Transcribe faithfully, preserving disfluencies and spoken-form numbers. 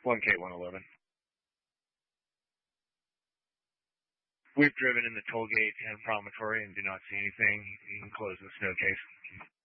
one K one eleven. We've driven in the toll gate and promontory and do not see anything. You can close the snow case.